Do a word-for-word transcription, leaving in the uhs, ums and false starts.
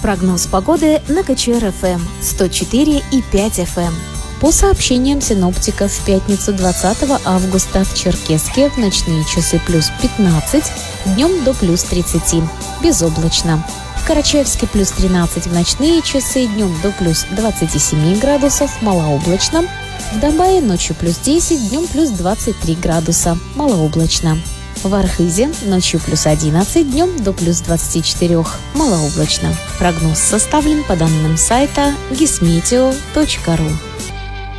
Прогноз погоды на КЧР-ФМ сто четыре и пять эф эм. По сообщениям синоптиков, в пятницу двадцатого августа в Черкесске в ночные часы плюс пятнадцать, днем до плюс тридцать, безоблачно. В Карачаевске плюс тринадцать в ночные часы, днем до плюс двадцать семь градусов, малооблачно. В Домбае ночью плюс десять, днем плюс двадцать три градуса, малооблачно. В Архизе ночью плюс одиннадцать, днем до плюс двадцать четыре, малооблачно. Прогноз составлен по данным сайта гисметео точка ру.